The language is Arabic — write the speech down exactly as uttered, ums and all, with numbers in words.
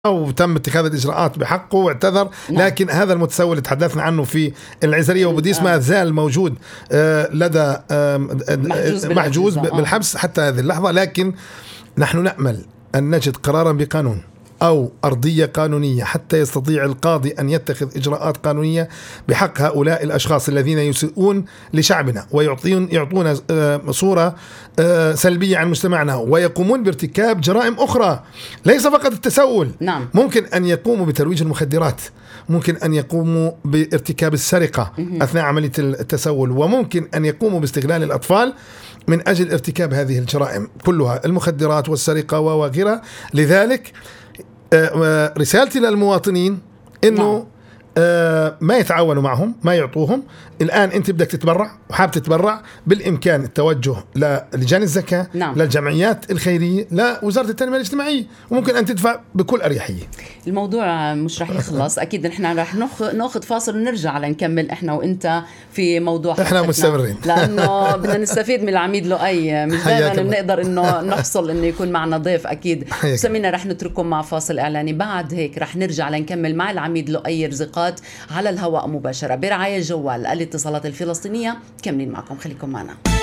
أو تم اتخاذ الإجراءات بحقه واعتذر. نعم. لكن هذا المتسول اللي تحدثنا عنه في العزرية وبديس ما زال موجود لدى محجوز, محجوز بالحبس حتى هذه اللحظة. لكن نحن نأمل أن نجد قرارا بقانون أو أرضية قانونية حتى يستطيع القاضي أن يتخذ إجراءات قانونية بحق هؤلاء الأشخاص الذين يسيئون لشعبنا ويعطون يعطون صورة سلبية عن مجتمعنا ويقومون بارتكاب جرائم أخرى ليس فقط التسول. نعم. ممكن أن يقوموا بترويج المخدرات، ممكن أن يقوموا بارتكاب السرقة أثناء عملية التسول، وممكن أن يقوموا باستغلال الأطفال من أجل ارتكاب هذه الجرائم كلها، المخدرات والسرقة وغيرها. لذلك رسالتي للمواطنين إنه نعم. آه ما يتعاونوا معهم، ما يعطوهم. الآن أنت بدك تتبرع وحاب تتبرع، بالإمكان التوجه للجان الزكاة. نعم. للجمعيات الخيرية، لوزارة التنمية الاجتماعية، وممكن أن تدفع بكل أريحية. الموضوع مش رح يخلص أكيد. نحن رح ناخذ فاصل ونرجع لنكمل إحنا وإنت في موضوع إحنا مستمرين لأنه بدنا نستفيد من العميد لؤي، مش دائما بنقدر إنه نحصل إنه يكون معنا ضيف. أكيد سمينا رح نترككم مع فاصل إعلاني، بعد هيك رح نرجع لنكمل مع العميد لؤي رزقات على الهواء مباشرة برعاية جوال الاتصالات الفلسطينية. كملين معكم، خليكم معنا.